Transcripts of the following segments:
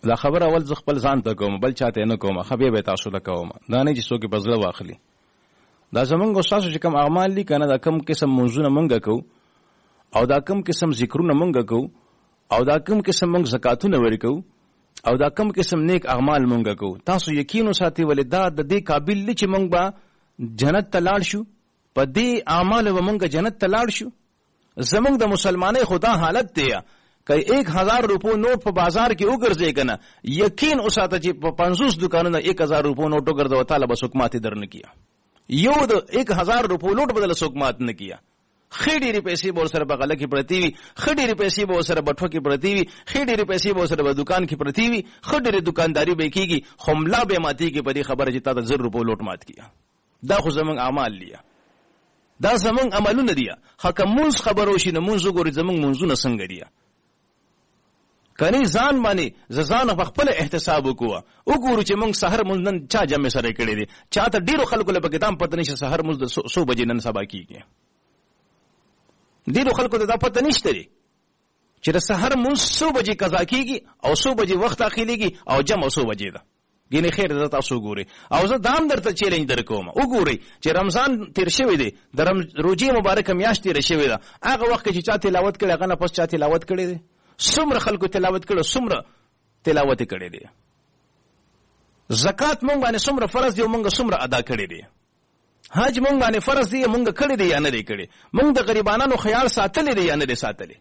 دا خبره اول زه خپل ځان ته کوم، بل چاته نه کوم، خبره به تاسو ته کوم. دا نه چې څوک په زړه واخلي. دا زمونږ استاد چې کوم اعمال دي کنه، دا کوم قسم منځونه مونږ کوو او دا کوم قسم ذکرونه مونږ کوو او دا کوم قسم مونږ زکاتونه ورکوو او دا کوم قسم نیک اعمال مونږ کوو، تاسو یقین وساتئ ولې دا د دې قابل دي چې مونږ به جنت ته لاړ شو. په دې اعمالو به مونږ جنت ته لاړ شو. زمونږ د مسلمانۍ خدا حالت دی که 1000 روپو نوٹ په بازار کې وګرځي کنه، یقین وساته چې په 50 دکانونو 1000 روپو نوٹ وګرځو تعالی به سکمات درنه کیا. یو د 1000 روپو نوٹ بدل سکمات نه کیا. خېډيري پیسې به سره بغل کې پرتی وي، خېډيري پیسې به سره بټو کې پرتی وي، خېډيري پیسې به سره دکان کې پرتی وي، خېډيري دکانداري به کیږي، خملا به ماتي کې په دې خبره چې تا د 0 روپو لوټ مات کیا. دا خو زمونږ اعمال دي، دا زمونږ عملونه دي. حکمونز خبرو شي نمونځ وګوري زمونږ منځونه څنګه دي. کني ځان باندې ځان په خپل احتساب وکوه، وګورو چې مونږ سحر مونږ نن چا جمع سره کړی دي. چاته ډیرو خلکو له پکې پته نشي سحر مونږ 100 بجې نن سبا کیږي. ډیرو خلکو ته دا پته نشته دي چې د سحر مونږ 100 بجې قضا کیږي او 100 بجې وخت اخیلیږي او جمع 100 بجې ده. ګینه خیر ده تاسو ګوري. او زه دام درته چیلنج درکوم، وګورئ چې رمضان تیر شوی دی، د روزي مبارکه میاشت تیر شوی ده، هغه وخت چې چا تلاوت کړي هغه نه پس چا تلاوت کړي دي. څومره خلکو تلاوت کړي، څومره تلاوت کړي دي. زکات مونږ باندې څومره فرض دی، مونږ څومره ادا کړي دي. حج مونږ باندې فرض دی، مونږ کړي دي یا نه دي کړي. مونږ د غریبانو خیال ساتلی دی یا نه دي ساتلی.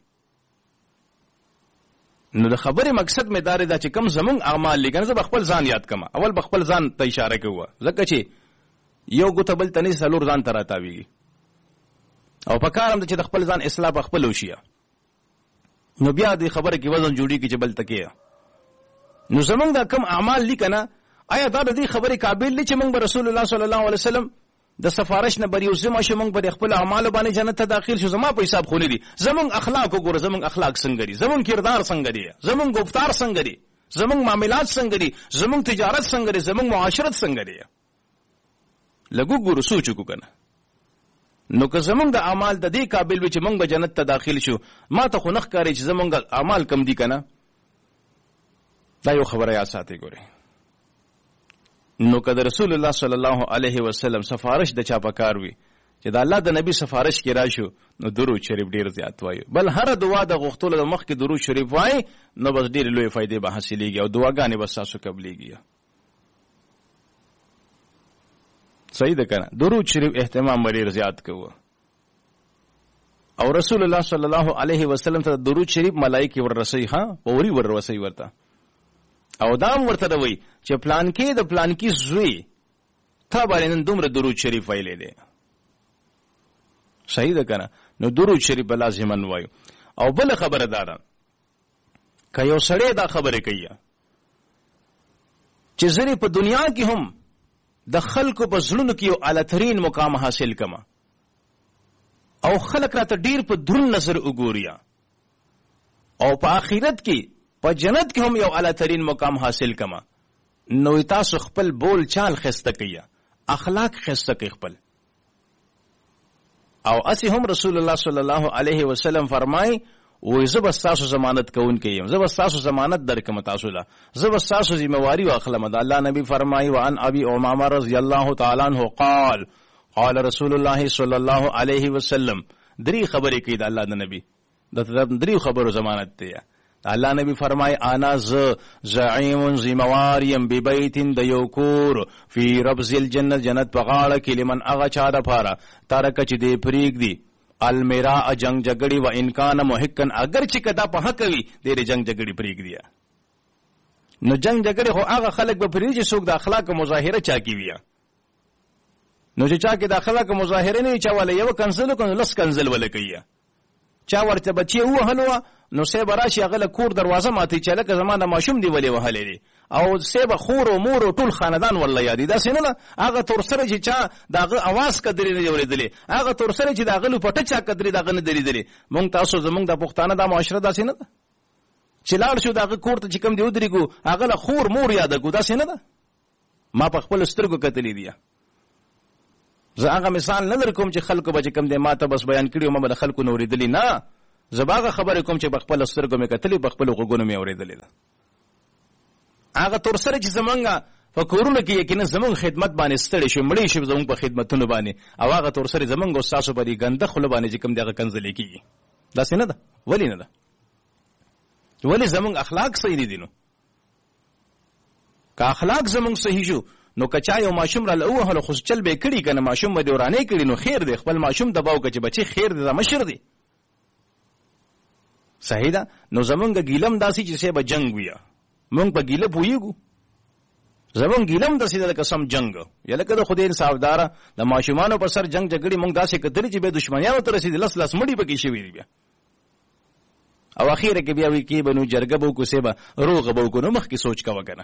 نو د خبرې مقصد مې دار دا چې کم زمونږ اعمال لګنه زه خپل ځان یاد کما. اول بخپل ځان ته اشاره کوه، ځکه چې یو ګوته بل تنې سلور ځان ته راتاویږي او په کارم د چې د خپل ځان اصلاح په خپل وشي. نو بیا د خبره کې وزن جوړیږي چې بل تکیه. نو زمونږ دا کم اعمال لیکنه، آیا دا د دې خبرې قابل دي چې موږ به رسول الله صلی الله علیه وسلم د سفارش نه بریو زما شو موږ په خپل اعمال باندې جنت ته داخل شو؟ زما په حساب خونی دي. زمونږ اخلاق وګوره، زمونږ اخلاق څنګه دي، زمونږ کردار څنګه دي، زمونږ گفتار څنګه دي، زمونږ معاملات څنګه دي، زمونږ تجارت څنګه دي، زمونږ معاشرت څنګه دي. لګو ګورو سوچ وکړه. نو که زمونږ د اعمال د دې قابل وي چې موږ به جنت ته داخل شو، ما ته خو نخ کاری چې زمونږ اعمال کم دي کنه. دا یو خبره یا ساتي ګوري. نو که د رسول الله صلی الله علیه وسلم سفارش د چا پکار وي چې د الله د نبی سفارش کې راشو، نو درود شریف ډیر زیات وایو. بل هر دعا د غوښتلو د مخ کې درود شریف وای، نو بس ډیر لوی فائدې به حاصلېږي او دعاګانې بس تاسو قبلېږي. صحیح ده کنه؟ درود شریف اهتمام ډیر زیات کوو. او رسول الله صلی الله علیه وسلم ته درود شریف ملائکه ورسي، ها پوری ورسي ورته. او دام ورته دوی چې پلان کې د پلان کې زوی تا باندې نن دومره درود شریف ویلې دي. صحیح ده کنه؟ نو درود شریف لازمن وایو. او بل خبره ده که یو سړی دا خبره کوي چې زری په دنیا کې هم د خلکو په زړونو کې یو اعلی‌ترین مقام حاصل کما او خلک راته ډیر په درون نظر وګوریا او په آخرت کې په جنت کې هم یو اعلی‌ترین مقام حاصل کما، نو تاسو خپل بول چال خسته کیا، اخلاق خسته کی خپل. او اسی هم رسول الله صلی الله علیه وسلم فرمای و زبستاسو ضمانت کون کیم، زبستاسو ضمانت درکم تاسو لا، زبستاسو ذمہواری واخلم. الله نبی فرمای وان ابي امامه رضی الله تعالی عنہ قال قال رسول الله صلی الله علیه وسلم. دری خبرې کوي د الله د نبی، د دری خبرو ضمانت دی. الله نبی فرمای انا زعیم زمواریم ببیت د یو کور فی ربز الجنه، جنت په غاړه کې لمن اغه چا د پاره ترک چې دی پریګ دی المیرا جنگ جګړی و انکان محقن، اگر چې کدا په حق وي د جنگ جګړی پریګ دی. نو جنگ جګړی خو هغه خلک به پریږي چې څوک د اخلاق مظاهره چا کی ویا. نو چې چا کې د اخلاق مظاهره نه چا ولا یو کنسل کو لس کنسل ولا کوي، چا ورته بچي وهلو نو سیب راشي هغه کور دروازه ماتي چې لکه زمانه ماشوم دی ولې وهلې دي، او سیب خور او مور او ټول خاندان والله یادي دا سينه هغه تور سره چې چا داغه आवाज کدرې نه جوړېدلې، هغه تور سره چې داغه لپټه چا کدرې داغه نه درېدلې. مونږ تاسو زمونږ د پښتانه د معاشره دا سينه ده چې لاړ شو داغه کور ته چې کم دی ودرېګو هغه له خور مور یاد کو دا سينه ده. ما په خپل سترګو کتلې دي. زه هغه مثال نه درکوم چې خلکو به کم دی ما ته بس بیان کړیو، ما به خلکو نو ورېدلې نه، زباغه خبره کوم چې بخپل سترګو مې کتلې، بخپل غوګونو مې اورېدلې ده. هغه تر سره چې زمونږ په کورونو کې یقینا زمونږ خدمت باندې ستړي شو مړی شو زمونږ په خدمتونو باندې او هغه تر سره زمونږ او ستاسو په دې ګنده خوله باندې چې کوم دغه کنځلې کېږي داسې نه ده. ولې نه ده؟ ولې زمونږ اخلاق صحیح نه دي؟ نو که اخلاق زمونږ صحیح شو نو که چا یو ماشوم را لوهلو خو چل به کړي که نه ماشوم به دې ورانې کړي نو خیر دی، خپل ماشوم دباو که چې بچی خیر دی دا مشر دی. صحیح ده. نو زمونږ ګیلم داسې چې به جنگ وي مونږ په ګیله پوهېږو زمونږ ګیلم داسې ده لکه سم جنګ یا لکه د خدای انصافداره د ماشومانو پر سر جنگ جګړې مونږ داسې کتلي چې بیا دشمنیانو ته رسېدي لس مړي پکې شوي دي بیا او اخیره کې بیا وي کې به نو جرګه به وکړو سې به روغه به وکړو نو مخکې سوچ کوه که نه.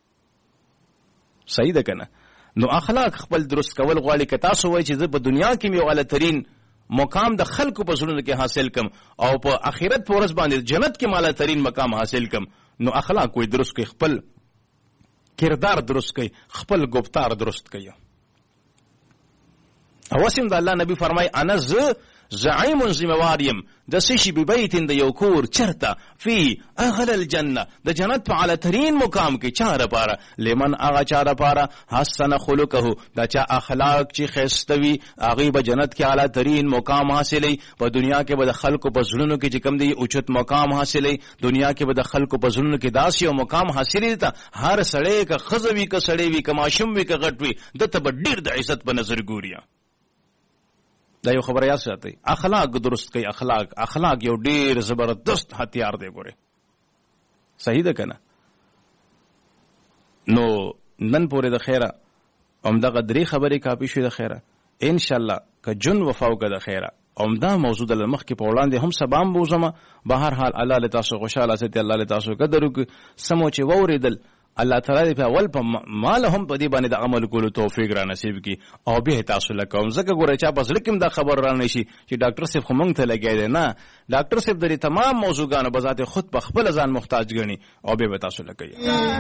صحیح ده که نه؟ نو اخلاق خپل درست کول غواړي که تاسو وایي چې زه په دنیا کې مې یو اعلیترین مقام د خلکو په زړونو کې حاصل کم او په آخرت په ورځ باندې جنت کې مالا ترین مقام حاصل کم نو اخلاق کوئی درست کوي، خپل کردار درست کوي، خپل گفتار درست کوي. اوسم د الله نبی فرمای انا زعیم ذمواریم د سشي ببیت د یو کور چرته فی اهل الجنه د جنت په اعلی ترین مقام کې چاره پاره لمن هغه چاره پاره حسن خلقه دا چا اخلاق چې خستوي هغه به جنت کې اعلی ترین مقام حاصلې په دنیا کې به د خلکو په زړونو کې چې کوم دی اوچت مقام حاصلې دنیا کې به د خلکو په زړونو کې داسې یو مقام حاصلې ته هر سړی که خزوي که سړی وي که ماشوم وي که غټ وي دته به ډیر د عزت په نظر ګوري. دا یو خبره یاد ساتئ اخلاق درست کوي. اخلاق یو ډیر زبردست هتیار دی ګوره. صحیح ده کنه؟ نو نن پورې د خیره همدغه درې خبرې کافي شوې د خیره ان شاء الله که جن وفاو که د خیره همدا موضوع د مخ کې په وړاندې هم سبام بوزم. به هر حال الله له تاسو خوشاله ساتي، الله له تاسو قدر وکړي. سمو چې ووریدل الله تعالی په اول په مال هم په دې باندې د عمل کولو توفیق را نصیب کړي او به تاسو له کوم ځکه ګوره چا بس لیکم دا خبر را نشي چې ډاکټر صاحب خو مونږ ته لګی دی نه، ډاکټر صاحب د تمام موضوعګانو بذات خود په خپل ځان محتاج ګڼي او به تاسو له کوي.